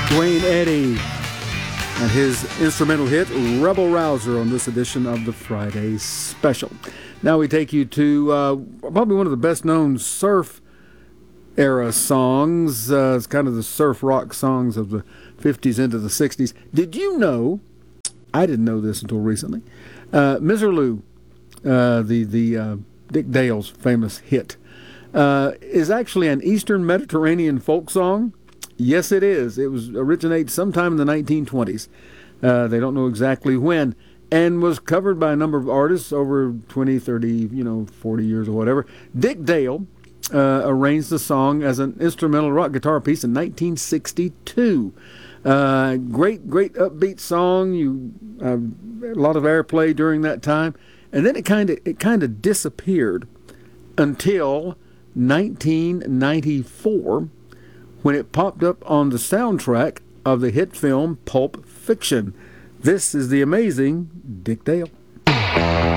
Dwayne Eddy and his instrumental hit, Rebel Rouser, on this edition of the Friday Special. Now we take you to probably one of the best-known surf-era songs. It's kind of the surf rock songs of the 50s into the 60s. Did you know, I didn't know this until recently, Misirlou, the Dick Dale's famous hit, is actually an Eastern Mediterranean folk song. Yes, it is. It was originated sometime in the 1920s. They don't know exactly when, and was covered by a number of artists over 20, 30, 40 years or whatever. Dick Dale arranged the song as an instrumental rock guitar piece in 1962. Great upbeat song. A lot of airplay during that time, and then it kind of disappeared until 1994. When it popped up on the soundtrack of the hit film Pulp Fiction. This is the amazing Dick Dale.